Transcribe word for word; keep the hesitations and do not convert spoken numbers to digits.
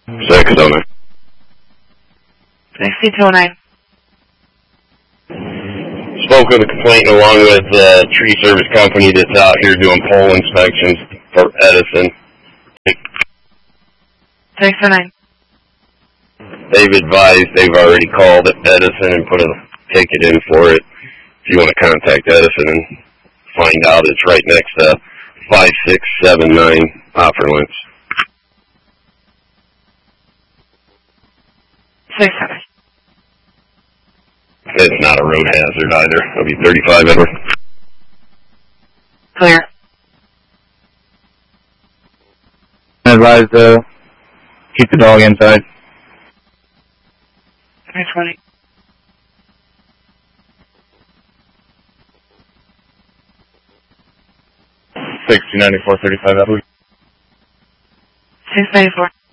six oh nine. sixty two oh nine. Spoke with a complaint along with the uh, tree service company that's out here doing pole inspections for Edison. six oh nine. They've advised they've already called Edison and put a ticket in for it. If you want to contact Edison and find out, it's right next to five six seven nine Offerlins. six oh nine. It's not a road hazard either. It'll be thirty-five Edward. Clear. Advise to keep the dog inside. three twenty. sixty ninety-four thirty-five Edward. six ninety-four.